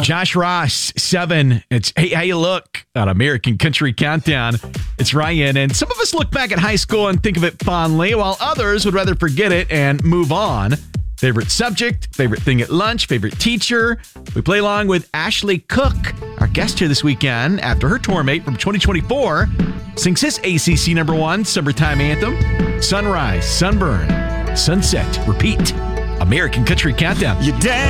Josh Ross, 7. It's Hey, How You Look on American Country Countdown. It's Ryan, and some of us look back at high school and think of it fondly, while others would rather forget it and move on. Favorite subject, favorite thing at lunch, favorite teacher. We play along with Ashley Cook, our guest here this weekend, after her tour mate from 2024 sings his ACC #1 summertime anthem, Sunrise, Sunburn, Sunset, Repeat. American Country Countdown. You dance.